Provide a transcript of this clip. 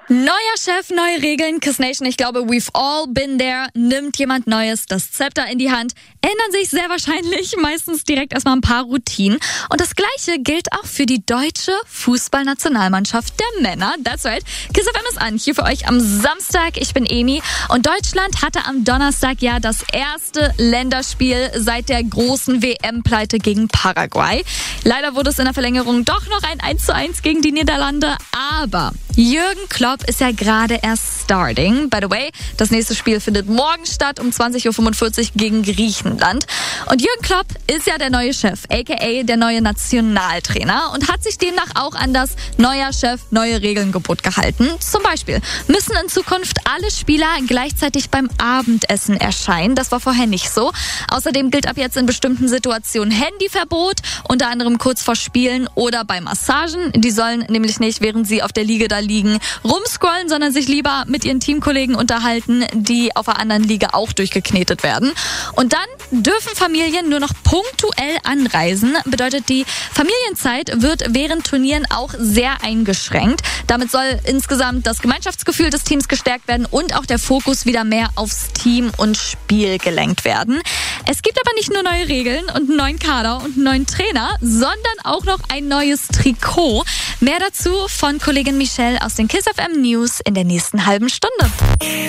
Neuer Chef, neue Regeln. Kiss Nation, ich glaube, we've all been there. Nimmt jemand Neues das Zepter in die Hand, ändern sich sehr wahrscheinlich meistens direkt erstmal ein paar Routinen. Und das Gleiche gilt auch für die deutsche Fußballnationalmannschaft der Männer. That's right. Kiss FM ist an, hier für euch am Samstag. Ich bin Eni und Deutschland hatte am Donnerstag ja das erste Länderspiel seit der großen WM-Pleite gegen Paraguay. Leider wurde es in der Verlängerung doch noch ein 1:1 gegen die Niederlande, aber Jürgen Klopp ist ja gerade erst starting. By the way, das nächste Spiel findet morgen statt um 20:45 Uhr gegen Griechenland. Und Jürgen Klopp ist ja der neue Chef, aka der neue Nationaltrainer und hat sich demnach auch an das neuer Chef, neue Regeln Gebot gehalten. Zum Beispiel müssen in Zukunft alle Spieler gleichzeitig beim Abendessen erscheinen. Das war vorher nicht so. Außerdem gilt ab jetzt in bestimmten Situationen Handyverbot, unter anderem kurz vor Spielen oder bei Massagen. Die sollen nämlich nicht, während sie auf der Liege da liegen, rumscrollen, sondern sich lieber mit ihren Teamkollegen unterhalten, die auf einer anderen Liga auch durchgeknetet werden. Und dann dürfen Familien nur noch punktuell anreisen. Bedeutet, die Familienzeit wird während Turnieren auch sehr eingeschränkt. Damit soll insgesamt das Gemeinschaftsgefühl des Teams gestärkt werden und auch der Fokus wieder mehr aufs Team und Spiel gelenkt werden. Es gibt aber nicht nur neue Regeln und einen neuen Kader und einen neuen Trainer, sondern auch noch ein neues Trikot. Mehr dazu von Kollegin Michelle aus den Kiss FM News in der nächsten halben Stunde.